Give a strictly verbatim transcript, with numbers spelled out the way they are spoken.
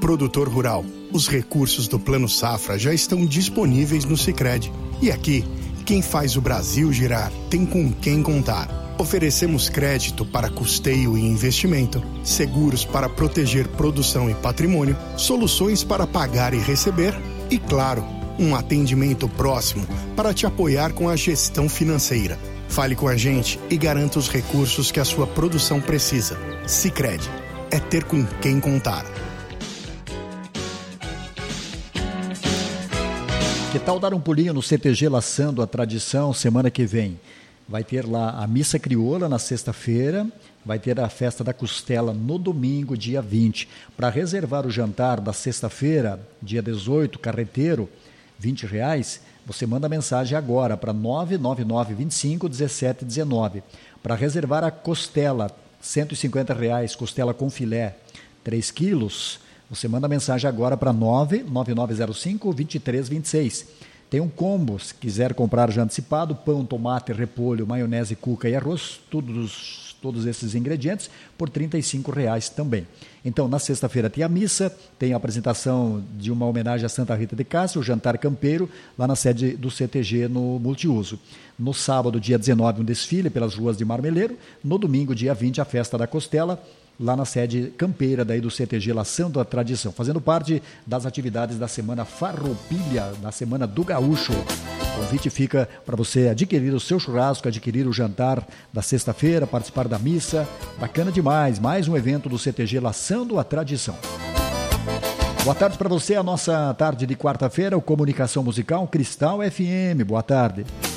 Produtor rural, os recursos do Plano Safra já estão disponíveis no Sicredi. E aqui, quem faz o Brasil girar tem com quem contar. Oferecemos crédito para custeio e investimento, seguros para proteger produção e patrimônio, soluções para pagar e receber e, claro, um atendimento próximo para te apoiar com a gestão financeira. Fale com a gente e garanta os recursos que a sua produção precisa. Sicredi, é ter com quem contar. Que tal dar um pulinho no C T G Laçando a Tradição semana que vem? Vai ter lá a missa crioula na sexta-feira, vai ter a festa da costela no domingo, dia vinte. Para reservar o jantar da sexta-feira, dia dezoito, carreteiro, vinte reais, você manda mensagem agora para nove nove nove, vinte e cinco, dezessete dezenove. Para reservar a costela, cento e cinquenta reais, costela com filé, três quilos, você manda mensagem agora para nove nove nove zero cinco, dois três dois seis. Tem um combo, se quiser comprar já antecipado, pão, tomate, repolho, maionese, cuca e arroz, todos, todos esses ingredientes, por trinta e cinco reais também. Então, na sexta-feira tem a missa, tem a apresentação de uma homenagem a Santa Rita de Cássia, o jantar campeiro, lá na sede do C T G no Multiuso. No sábado, dia dezenove, um desfile pelas ruas de Marmeleiro. No domingo, dia vinte, a festa da costela, lá na sede campeira daí do C T G Laçando a Tradição, fazendo parte das atividades da Semana Farroupilha, da Semana do Gaúcho. O convite fica para você adquirir o seu churrasco, adquirir o jantar da sexta-feira, participar da missa. Bacana demais, mais um evento do C T G Laçando a Tradição. Boa tarde para você, a nossa tarde de quarta-feira, o Comunicação Musical Cristal F M. Boa tarde.